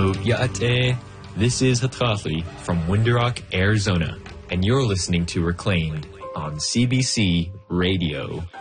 Hello, Ya'ate. This is Hatrafi from Window-Rock, Arizona, and you're listening to Reclaimed on CBC Radio.